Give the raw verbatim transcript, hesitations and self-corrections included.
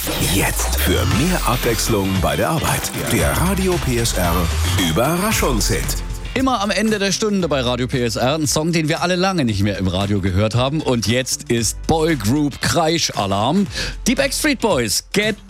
Jetzt für mehr Abwechslung bei der Arbeit. Der Radio P S R Überraschungshit. Immer am Ende der Stunde bei Radio P S R ein Song, den wir alle lange nicht mehr im Radio gehört haben. Und jetzt ist Boygroup Kreisch-Alarm. Die Backstreet Boys, Get